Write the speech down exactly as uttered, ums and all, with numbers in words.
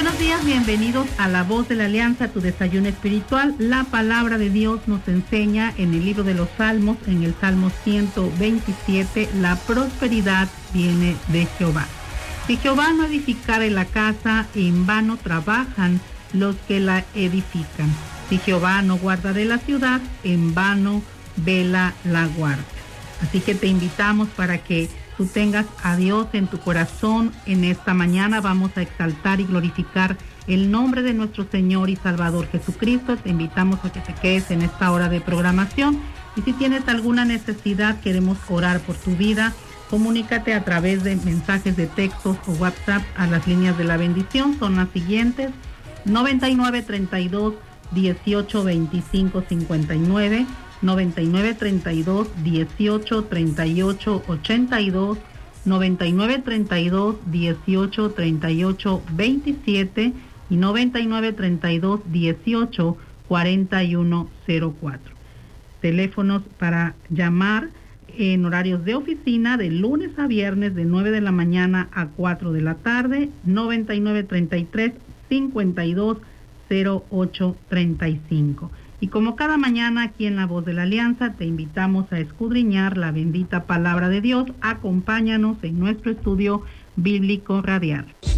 Buenos días, bienvenidos a La Voz de la Alianza, tu desayuno espiritual. La palabra de Dios nos enseña en el libro de los Salmos, en el Salmo ciento veintisiete, la prosperidad viene de Jehová. Si Jehová no edificare la casa, en vano trabajan los que la edifican. Si Jehová no guarda de la ciudad, en vano vela la guardia. Así que te invitamos para que tú tengas a Dios en tu corazón. En esta mañana vamos a exaltar y glorificar el nombre de nuestro Señor y Salvador Jesucristo. Te invitamos a que te quedes en esta hora de programación. Y si tienes alguna necesidad, queremos orar por tu vida. Comunícate a través de mensajes de textos o WhatsApp a las líneas de la bendición. Son las siguientes: noventa y nueve, treinta y dos, dieciocho, veinticinco, cincuenta y nueve, noventa y nueve, treinta y dos, dieciocho, treinta y ocho, ochenta y dos, noventa y nueve, treinta y dos, dieciocho, treinta y ocho, veintisiete y noventa y nueve, treinta y dos, dieciocho, cuarenta y uno, cero cuatro. Teléfonos para llamar en horarios de oficina de lunes a viernes de nueve de la mañana a cuatro de la tarde, noventa y nueve, treinta y tres, cincuenta y dos, cero ocho, treinta y cinco. Y como cada mañana aquí en La Voz de la Alianza, te invitamos a escudriñar la bendita palabra de Dios. Acompáñanos en nuestro estudio bíblico radial.